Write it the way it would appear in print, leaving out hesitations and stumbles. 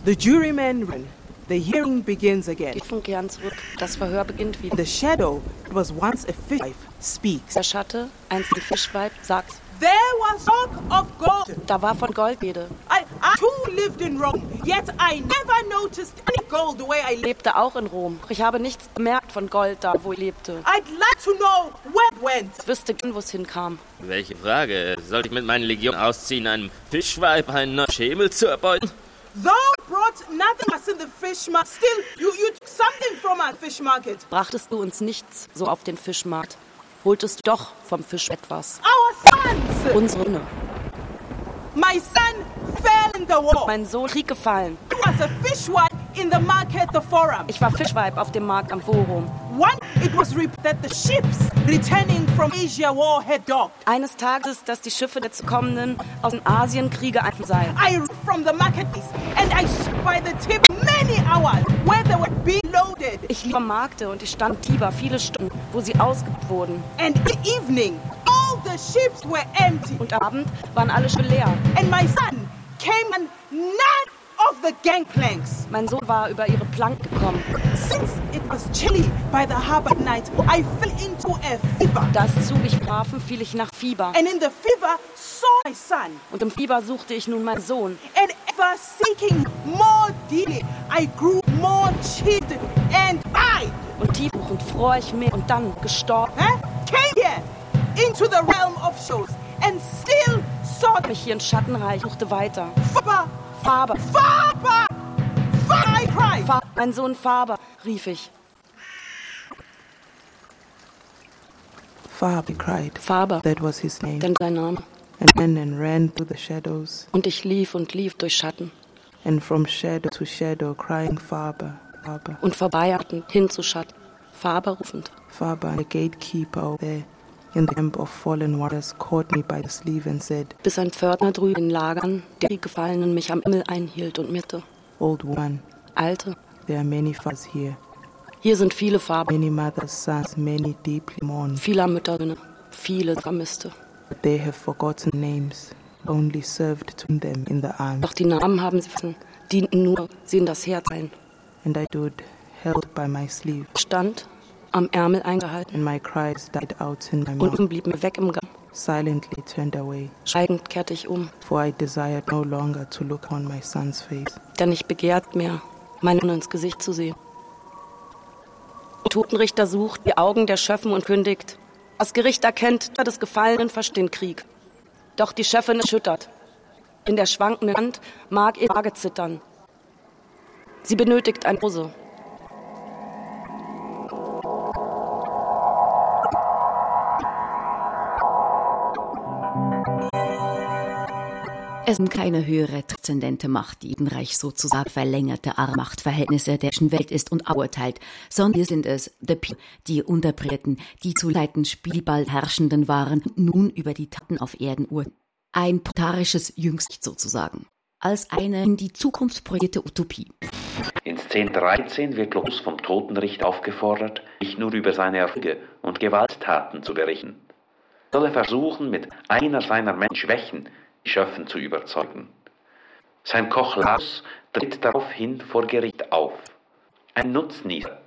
The jurymen run. The hearing begins again. Die Rufen kehren zurück. Das Verhör beginnt wieder. The shadow, that was once a fishwife, speaks. Der Schatte, einst ein Fischweib, sagt: There was talk of gold. Da war von Gold Rede. I too lived in Rome, yet I never noticed any gold the way I lived. Lebte auch in Rom. Ich habe nichts bemerkt von Gold da, wo ich lebte. I'd like to know where it went. Ich wüsste gern, wo es hinkam. Welche Frage? Sollte ich mit meiner Legion ausziehen, einem Fischweib einen neuen Schemel zu erbeuten? Though I brought nothing was in the fish market, still you took something from our fish market. Brachtest du uns nichts so auf den Fischmarkt, holtest du doch vom Fisch etwas. Our sons. Unsere Söhne. My son fell in the war. Mein Sohn Krieg gefallen. He was a fishwife in the market, the forum. Ich war Fischweib auf dem Markt am Forum. One, it was reported that the ships returning from Asia war had docked. Eines Tages, dass die Schiffe der kommenden aus den Asienkriege einfach seien. I rode from the marketplace and I stood by the tip many hours where they were being loaded. Ich lief am Markte und ich stand Tiber viele Stunden, wo sie ausgebucht wurden. And in the evening, all the ships were empty. Und am Abend waren alle Schiffe leer. And my son came on none of the gangplanks. Mein Sohn war über ihre Planken gekommen. Since it was chilly by the harbor at night, I fell into a fever. Da es zu mich brafen, fiel ich nach Fieber. And in the fever saw my son. Und im Fieber suchte ich nun meinen Sohn. And ever sinking more deeply, I grew more chilled and died. Und tief und fror ich mehr und dann gestorben. Came here into the realm of shows and still sought Mich hier in Schattenreich suchte weiter. Faber. Faber, Faber! Faber! I cried. Faber, mein Sohn Faber, rief ich. Faber cried. Faber, That was his name. denn sein Name. And ran through the shadows. Und ich lief und lief durch Schatten. And from shadow to shadow, crying Faber, Faber. Und vorbei hin zu Schatten. Faber rufend. Faber, the gatekeeper there in the camp of fallen waters, caught me by the sleeve and said, Bis ein Pförtner drüben in Lagern, der die Gefallenen mich am Himmel einhielt und mirrte. Old woman, Alte, there are many fathers here. hier sind viele Faber, Many mothers' sons, many deeply mourned. vieler Müttersöhne, viele Vermisste. But they have forgotten names, only served to them in the arms. Doch die Namen haben sie vergessen, dienten nur, sie in das Herz ein. And I stood, held by my sleeve, Stand, am Ärmel eingehalten, and my cries died out in my und mouth. blieb mir weg im Gang. Silently turned away, Schweigend kehrte ich um, for I desired no longer to look on my son's face. denn ich begehrt mehr, meinen Sohn ins Gesicht zu sehen. Der Totenrichter sucht die Augen der Schöffen und kündigt: Das Gericht erkennt, des Gefallenen versteht Krieg. Doch die Schöffin ist erschüttert. In der schwankenden Hand mag ihr Tage zittern. Sie benötigt eine Pause. Es sind keine höhere transzendente Macht, die im Reich sozusagen verlängerte Machtverhältnisse der Welt ist und urteilt, sondern hier sind es the people, die Unterbriten, die zu Zeiten Spielball Herrschenden waren, nun über die Taten auf Erden urteilen. Ein protarisches Jüngst sozusagen. Als eine in die Zukunft projizierte Utopie. In Szene 13 wird Logos vom Totenrichter aufgefordert, nicht nur über seine Erfolge und Gewalttaten zu berichten. Soll er versuchen, mit einer seiner Menschenschwächen die Schöffen zu überzeugen. Sein Koch Laos tritt daraufhin vor Gericht auf. Ein Nutznießer,